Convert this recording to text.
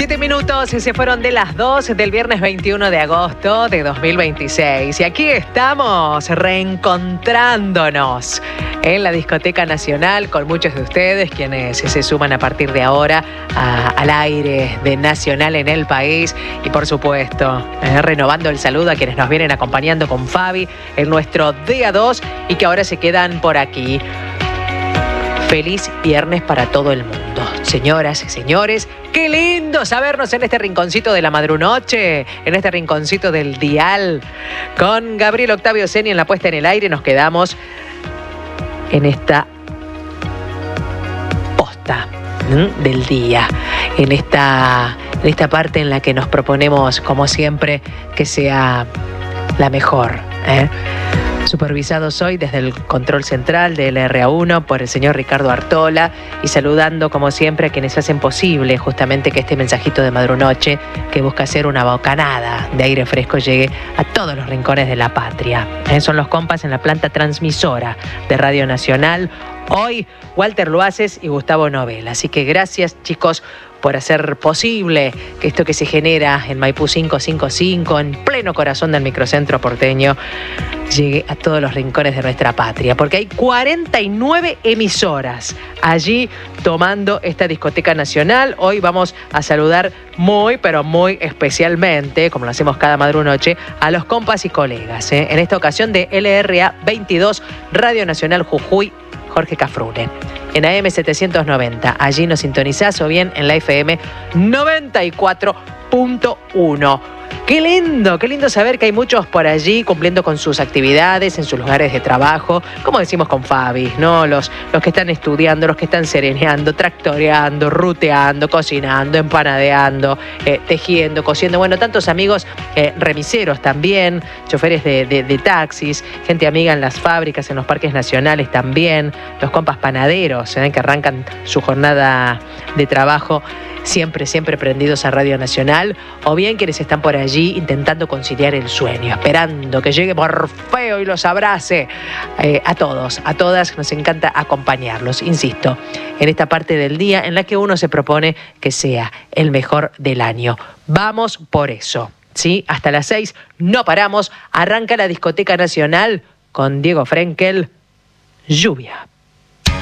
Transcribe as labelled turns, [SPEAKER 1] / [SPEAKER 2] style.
[SPEAKER 1] 7 minutos y se fueron de las 2 del viernes 21 de agosto de 2026. Y aquí estamos reencontrándonos en la Discoteca Nacional con muchos de ustedes quienes se suman a partir de ahora al aire de Nacional en el país. Y por supuesto, renovando el saludo a quienes nos vienen acompañando con Fabi en nuestro día 2 y que ahora se quedan por aquí. Feliz viernes para todo el mundo. Señoras y señores, qué lindo sabernos en este rinconcito de la madrunoche, en este rinconcito del dial. Con Gabriel Octavio Zeni en la puesta en el aire nos quedamos en esta posta del día, en esta parte en la que nos proponemos, como siempre, que sea la mejor, Supervisados hoy desde el control central del LRA1 por el señor Ricardo Artola y saludando como siempre a quienes hacen posible justamente que este mensajito de madrunoche que busca ser una bocanada de aire fresco llegue a todos los rincones de la patria. Son los compas en la planta transmisora de Radio Nacional. Hoy Walter Luaces y Gustavo Novela. Así que gracias, chicos, por hacer posible que esto que se genera en Maipú 555, en pleno corazón del microcentro porteño, llegue a todos los rincones de nuestra patria. Porque hay 49 emisoras allí tomando esta discoteca nacional. Hoy vamos a saludar muy, pero muy especialmente, como lo hacemos cada madrunoche, a los compas y colegas. En esta ocasión de LRA 22, Radio Nacional Jujuy, Jorge Cafrune. En AM 790, allí nos sintonizás, o bien en la FM 94.1. Qué lindo saber que hay muchos por allí cumpliendo con sus actividades, en sus lugares de trabajo, como decimos con Fabi, ¿no? Los que están estudiando, los que están sereneando, tractoreando, ruteando, cocinando, empanadeando, tejiendo, cosiendo. Bueno, tantos amigos remiseros también, choferes de taxis, gente amiga en las fábricas, en los parques nacionales también, los compas panaderos que arrancan su jornada de trabajo siempre prendidos a Radio Nacional, o bien quienes están por allí intentando conciliar el sueño, esperando que llegue Morfeo y los abrace. A todos, a todas, nos encanta acompañarlos, insisto, en esta parte del día en la que uno se propone que sea el mejor del año. Vamos por eso, ¿sí? Hasta las 6 no paramos, arranca la Discoteca Nacional con Diego Frenkel, Lluvia.